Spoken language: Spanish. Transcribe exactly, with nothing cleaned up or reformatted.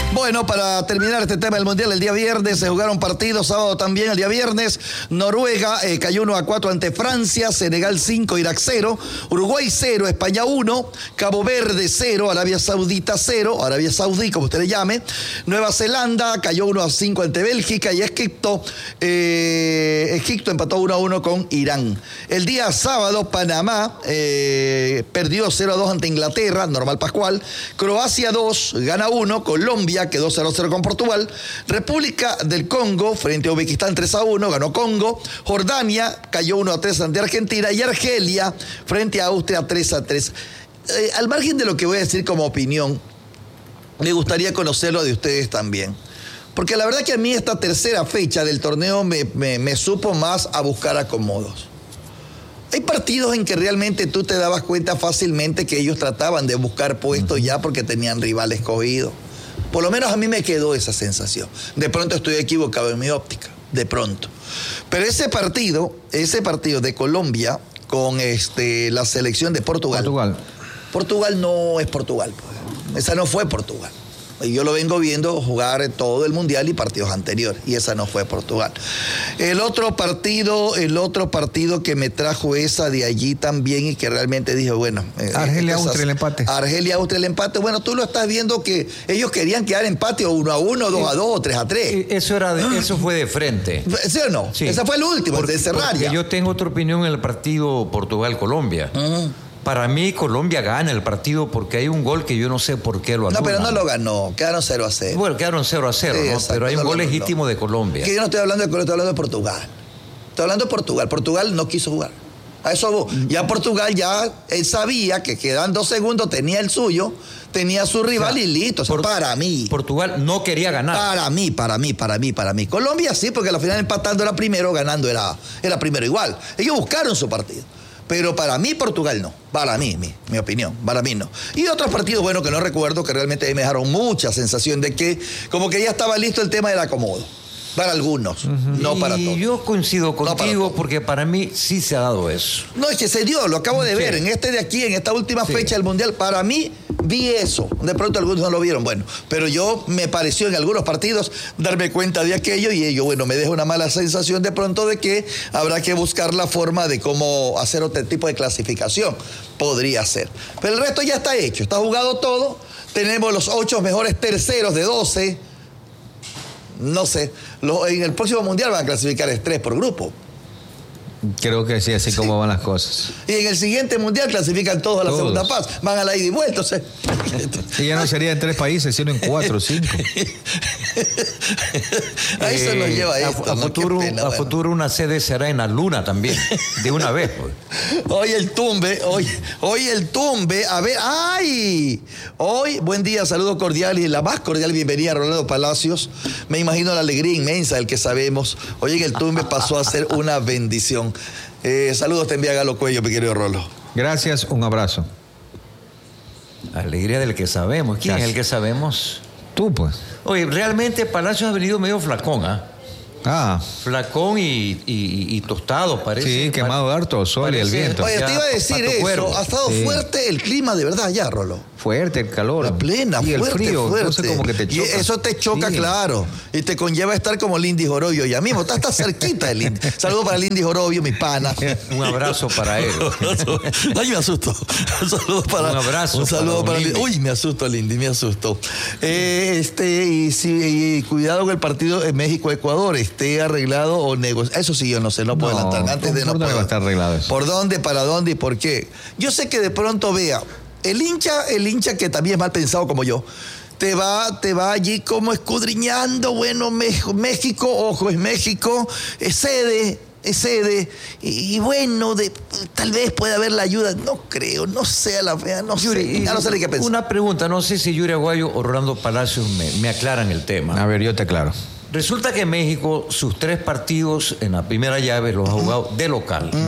Bueno, para terminar este tema del Mundial, el día viernes se jugaron partidos, sábado también, el día viernes, Noruega eh, cayó uno a cuatro ante Francia, Senegal cinco, Irak cero, Uruguay cero, España uno, Cabo Verde cero, Arabia Saudita cero, Arabia Saudí, como usted le llame, Nueva Zelanda cayó uno a cinco ante Bélgica y Egipto, eh, Egipto empató uno a uno con Irán. El día sábado, Panamá eh, perdió cero a dos ante Inglaterra, normal Pascual, Croacia dos, gana uno, Colombia quedó cero a cero con Portugal, República del Congo frente a Uzbekistán tres a uno, ganó Congo, Jordania cayó uno a tres ante Argentina y Argelia frente a Austria tres a tres. Eh, al margen de lo que voy a decir como opinión, me gustaría conocerlo de ustedes también. Porque la verdad que a mí esta tercera fecha del torneo me, me, me supo más a buscar acomodos. Hay partidos en que realmente tú te dabas cuenta fácilmente que ellos trataban de buscar puestos uh-huh. ya porque tenían rival escogido. Por lo menos a mí me quedó esa sensación. De pronto estoy equivocado en mi óptica, de pronto. Pero ese partido, ese partido de Colombia con este, la selección de Portugal. Portugal. Portugal no es Portugal. Pues. Esa no fue Portugal. Y yo lo vengo viendo jugar todo el Mundial y partidos anteriores. Y esa no fue Portugal. El otro partido, el otro partido que me trajo esa de allí también y que realmente dije, bueno... Argelia, Austria, el empate. Argelia, Austria, el empate. Bueno, tú lo estás viendo que ellos querían quedar empate o uno a uno, dos a dos o tres a tres. Eso, era de, eso fue de frente. ¿Sí o no? Sí. Esa fue el último, porque, de cerrar ya. Yo tengo otra opinión en el partido Portugal-Colombia. Uh-huh. Para mí, Colombia gana el partido porque hay un gol que yo no sé por qué lo anulan. No, pero no lo ganó. Quedaron cero a cero. Bueno, quedaron cero a cero, sí, ¿no? Exacto, pero hay un no gol legítimo de Colombia. Que yo no estoy hablando de Colombia, estoy hablando de Portugal. Estoy hablando de Portugal. Portugal no quiso jugar. A eso vos. Ya Portugal ya él sabía que quedan dos segundos, tenía el suyo, tenía su rival, o sea, y listo. O sea, por, para mí. Portugal no quería ganar. Para mí, para mí, para mí, para mí. Colombia sí, porque al final empatando era primero, ganando era, era primero igual. Ellos buscaron su partido. Pero para mí Portugal no, para mí, mi, mi opinión, para mí no. Y otros partidos, bueno, que no recuerdo, que realmente me dejaron mucha sensación de que como que ya estaba listo el tema del acomodo. Para algunos, uh-huh. no para todos. Y yo coincido contigo no para porque para mí sí se ha dado eso. No, es que se dio, lo acabo de sí. ver, en este de aquí, en esta última sí. fecha del Mundial, para mí vi eso. De pronto algunos no lo vieron, bueno, pero yo me pareció en algunos partidos darme cuenta de aquello y ello, bueno, me deja una mala sensación de pronto de que habrá que buscar la forma de cómo hacer otro tipo de clasificación. Podría ser. Pero el resto ya está hecho, está jugado todo. Tenemos los ocho mejores terceros de doce. No sé, lo, en el próximo Mundial van a clasificar tres por grupo. Creo que sí, así sí. como van las cosas. Y en el siguiente Mundial clasifican todos a la todos. segunda fase. Van a la ida y vuelta. O sea. Y ya no sería en tres países, sino en cuatro o cinco. Ahí eh, se nos lleva esto. A, a, ¿no? futuro, pena, a bueno. futuro una sede será en la Luna también, de una vez. Pues. Hoy el tumbe, hoy, hoy el tumbe. A ver, ¡ay! Hoy, buen día, saludo cordial y la más cordial bienvenida a Rolando Palacios. Me imagino la alegría inmensa del que sabemos. Hoy en el tumbe pasó a ser una bendición. Eh, saludos te envía Galo Cuello, mi querido Rolo. Gracias, un abrazo. Alegría del que sabemos. ¿Quién Gracias. es el que sabemos? Tú, pues. Oye, realmente Palacios ha venido medio flacón, ¿ah? ¿eh? Ah. Flacón y, y, y tostado, parece. Sí, quemado harto, sol y el viento. Oye, te iba a decir eso. Cuervo. Ha estado sí. fuerte el clima, de verdad, ya, Rolo. Fuerte el calor. La plena, y fuerte, el frío, fuerte. No sé cómo que te choca. Y eso te choca, sí. claro. Y te conlleva estar como Lindy Jorobio ya mismo. Está hasta cerquita de Lindy. Saludos para Lindy Jorobio, mi pana. Un abrazo para él. Ay, me asusto. Un saludo para... Un abrazo. Un saludo para, para Lindy. Uy, me asusto, Lindy, me asusto. Eh, este, y, sí, y cuidado con el partido en México-Ecuador. Esté arreglado o negociado. Eso sí, yo no sé, no puedo adelantar. Antes de no ¿Por dónde va a estar arreglado eso? ¿Por dónde, para dónde y por qué? Yo sé que de pronto vea... El hincha, el hincha que también es mal pensado como yo, te va, te va allí como escudriñando, bueno, México, ojo, es México, es sede, es sede, y, y bueno, de, tal vez pueda haber la ayuda, no creo, no sé a la fea, no Yuri, sé, ya no sé qué pensar. Una pregunta, no sé si Yuri Aguayo o Rolando Palacios me, me aclaran el tema. A ver, yo te aclaro. Resulta que México, sus tres partidos en la primera llave los ha jugado de local.